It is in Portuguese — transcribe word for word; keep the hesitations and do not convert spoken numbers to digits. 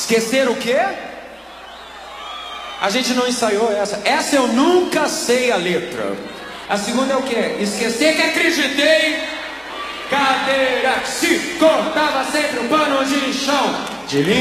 Esquecer o quê? A gente não ensaiou essa. Essa eu nunca sei a letra. A segunda é o quê? Esquecer que acreditei. Cadeira que se cortava sempre o pano de lixão. De